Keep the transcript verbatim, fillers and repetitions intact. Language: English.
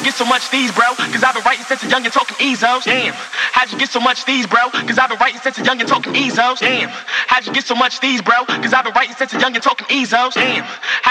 you get so much these, bro? Cause I've been writing since a young and talking Ezos. Damn, how'd you get so much these, bro? Cause I've been writing since a young and talking Ezos. Damn, how'd you get so much these, bro? Cause I've been writing since a young and talking Ezos. Damn.